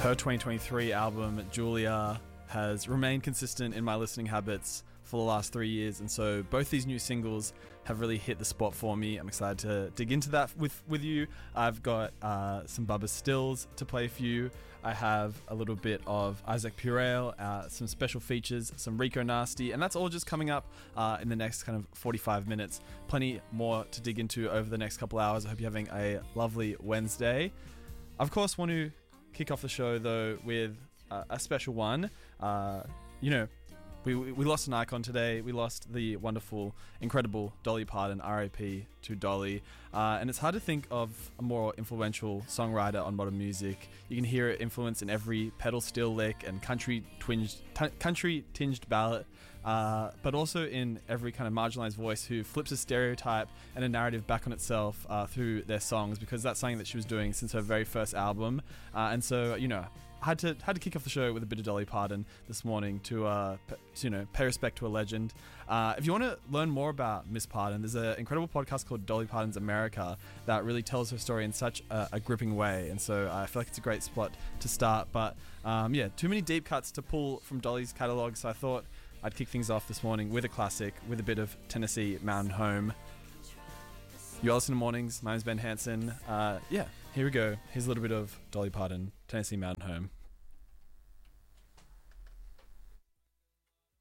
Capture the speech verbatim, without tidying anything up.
Her twenty twenty-three album, Julia, has remained consistent in my listening habits for the last three years, and so both these new singles have really hit the spot for me. I'm excited to dig into that with, with you. I've got uh, some Bubba Stills to play for you. I have a little bit of Isaac Purell, uh, some special features, some Rico Nasty, and that's all just coming up uh, in the next kind of forty-five minutes. Plenty more to dig into over the next couple hours. I hope you're having a lovely Wednesday. I, of course, want to kick off the show, though, with uh, a special one. Uh, you know, we we lost an icon today. We lost the wonderful, incredible Dolly Parton, R I P to Dolly. Uh, and it's hard to think of a more influential songwriter on modern music. You can hear it influence in every pedal steel lick and country twinged, t- country tinged ballad, uh, but also in every kind of marginalized voice who flips a stereotype and a narrative back on itself uh, through their songs, because that's something that she was doing since her very first album. Uh, and so, you know, had to had to kick off the show with a bit of Dolly Parton this morning to, uh, p- to you know, pay respect to a legend. Uh, if you want to learn more about Miss Parton, there's an incredible podcast called Dolly Parton's America that really tells her story in such a, a gripping way, and so I feel like it's a great spot to start. But um, yeah, too many deep cuts to pull from Dolly's catalogue, so I thought I'd kick things off this morning with a classic, with a bit of Tennessee Mountain Home. You are listening to Mornings. My name's Ben Hanson. Uh, yeah, here we go. Here's a little bit of Dolly Parton, Tennessee Mountain Home.